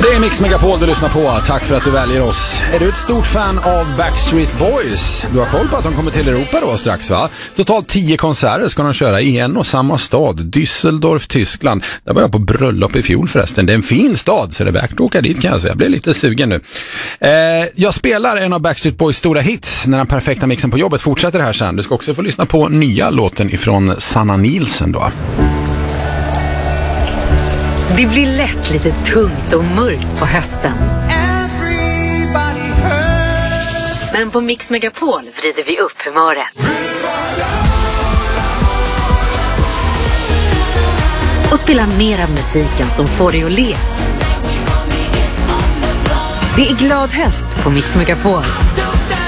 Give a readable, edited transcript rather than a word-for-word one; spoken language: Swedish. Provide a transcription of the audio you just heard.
Det är Mix Megapol du lyssnar på. Tack för att du väljer oss. Är du ett stort fan av Backstreet Boys? Du har koll på att de kommer till Europa då strax, va? Totalt 10 konserter ska de köra i en och samma stad, Düsseldorf, Tyskland. Där var jag på bröllop i fjol förresten. Det är en fin stad så det är värt att åka dit kan jag säga. Jag blir lite sugen nu. Jag spelar en av Backstreet Boys stora hits när den perfekta mixen på jobbet fortsätter här sen. Du ska också få lyssna på nya låten ifrån Sanna Nielsen då. Det blir lätt lite tungt och mörkt på hösten. Men på Mix Megapol vrider vi upp humöret. Och spelar mer av musiken som får dig att le. Det är glad höst på Mix Megapol.